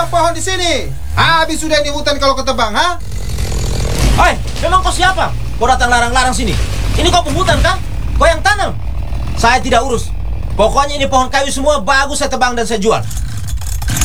tebang pohon di sini. Habis sudah di hutan kalau ketebang, ha? Hai, memang kau siapa? Kau datang larang-larang sini. Ini kau pembutan kan? Kau yang tanam. Saya tidak urus. Pokoknya ini pohon kayu semua bagus saya tebang dan saya jual.